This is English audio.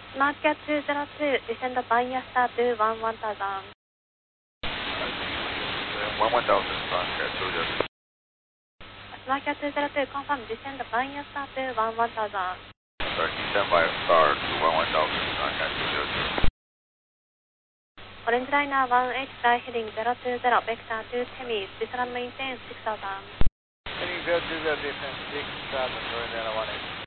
Market 202, descend the Banyasta to 1000. 1000, Market 202. Market 202, confirm, descend the Banyasta to 1000. Sorry, stand by star to 1000, Market 202. Orange Liner 18, fly heading 020, vector to Temis, descend maintain 6000. Heading 020, descend 6000, Orange Liner 18.